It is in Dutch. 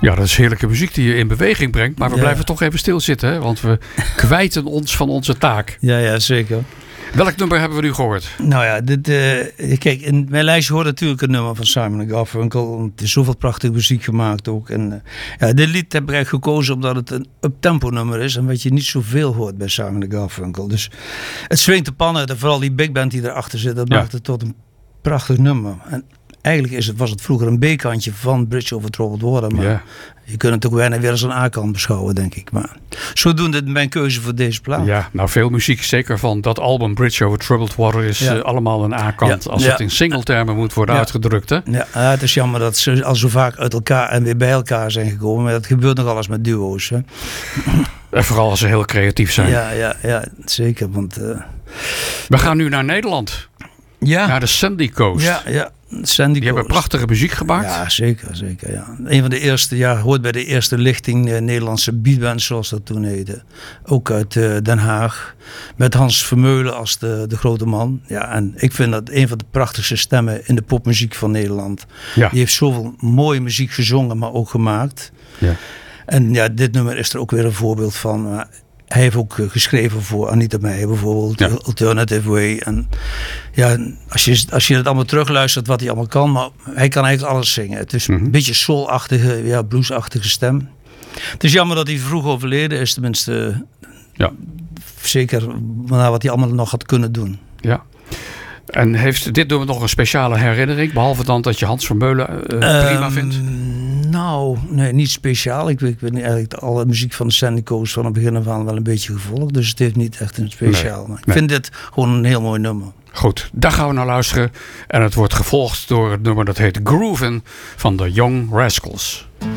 Ja, dat is heerlijke muziek die je in beweging brengt. Maar we blijven toch even stilzitten. Hè? Want we kwijten ons van onze taak. Ja, zeker. Welk nummer hebben we nu gehoord? Nou ja, kijk, in mijn lijstje hoort natuurlijk een nummer van Simon & Garfunkel. Er is zoveel prachtige muziek gemaakt ook. En dit lied heb ik eigenlijk gekozen omdat het een up-tempo nummer is. En wat je niet zoveel hoort bij Simon & Garfunkel. Dus het swingt de pannen. En vooral die big band die erachter zit. Dat maakt het tot een prachtig nummer. En eigenlijk was het vroeger een B-kantje van Bridge Over Troubled Water. Maar je kunt het ook bijna weer als een A-kant beschouwen, denk ik. Maar zodoende mijn keuze voor deze plaat. Ja, nou veel muziek, zeker van dat album Bridge Over Troubled Water is allemaal een A-kant. Als het in singletermen moet worden uitgedrukt. Hè? Ja, het is jammer dat ze al zo vaak uit elkaar en weer bij elkaar zijn gekomen. Maar dat gebeurt nogal eens met duo's. Hè. En vooral als ze heel creatief zijn. Ja, zeker. Want, we gaan nu naar Nederland. Ja. Naar de Sandy Coast. Ja. Sandy Die hebben prachtige muziek gemaakt. Ja, zeker. Ja. Een van de eerste, hoort bij de eerste lichting Nederlandse beatbands, zoals dat toen heette. Ook uit Den Haag. Met Hans Vermeulen als de grote man. Ja, en ik vind dat een van de prachtigste stemmen in de popmuziek van Nederland. Ja. Die heeft zoveel mooie muziek gezongen, maar ook gemaakt. Ja. En ja, dit nummer is er ook weer een voorbeeld van. Hij heeft ook geschreven voor Anita Meijer bijvoorbeeld, Alternative Way. En ja, als je het allemaal terugluistert wat hij allemaal kan, maar hij kan eigenlijk alles zingen. Het is een beetje soul-achtige, blues-achtige stem. Het is jammer dat hij vroeg overleden is, tenminste. Ja. Zeker na wat hij allemaal nog had kunnen doen. Ja. En heeft dit nummer nog een speciale herinnering? Behalve dan dat je Hans Vermeulen prima vindt? Nou, nee, niet speciaal. Ik ben eigenlijk alle muziek van de Sandy Coast van het begin af aan wel een beetje gevolgd. Dus het heeft niet echt een speciaal. Nee. Ik vind dit gewoon een heel mooi nummer. Goed, daar gaan we naar luisteren. En het wordt gevolgd door het nummer dat heet Groovin' van de Young Rascals.